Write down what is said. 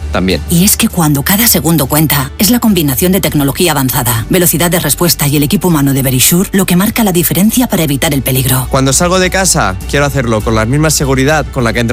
también. Y es que cuando cada segundo cuenta, es la combinación de tecnología avanzada, velocidad de respuesta y el equipo humano de Verisure lo que marca la diferencia para evitar el peligro. Cuando salgo de casa, quiero hacerlo con la misma seguridad con la que entro